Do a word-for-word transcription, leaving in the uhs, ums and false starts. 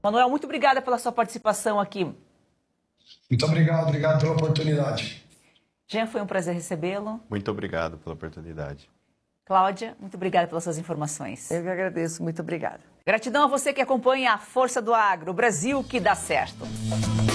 Manuel, muito obrigada pela sua participação aqui. Muito obrigado, obrigado pela oportunidade. Jean, foi um prazer recebê-lo. Muito obrigado pela oportunidade. Cláudia, muito obrigada pelas suas informações. Eu que agradeço, muito obrigada. Gratidão a você que acompanha a Força do Agro, o Brasil que dá certo.